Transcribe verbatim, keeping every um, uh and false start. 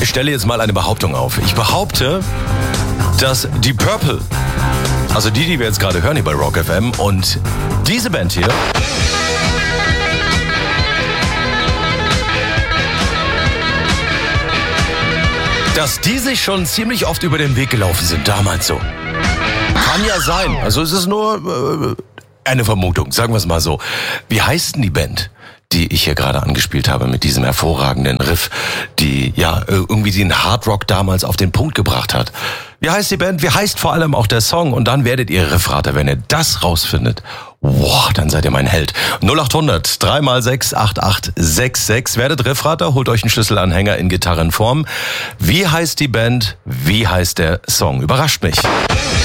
Ich stelle jetzt mal eine Behauptung auf. Ich behaupte, dass die Purple, also die, die wir jetzt gerade hören hier bei Rock F M, und diese Band hier, dass die sich schon ziemlich oft über den Weg gelaufen sind, damals so. Kann ja sein. Also es ist nur äh, eine Vermutung, sagen wir es mal so. Wie heißt denn die Band, die ich hier gerade angespielt habe mit diesem hervorragenden Riff, die ja irgendwie den Hardrock damals auf den Punkt gebracht hat? Wie heißt die Band? Wie heißt vor allem auch der Song? Und dann werdet ihr Riffrater, wenn ihr das rausfindet. Boah, dann seid ihr mein Held. null acht hundert drei mal sechs acht acht sechs sechs. Werdet Riffrater, holt euch einen Schlüsselanhänger in Gitarrenform. Wie heißt die Band? Wie heißt der Song? Überrascht mich.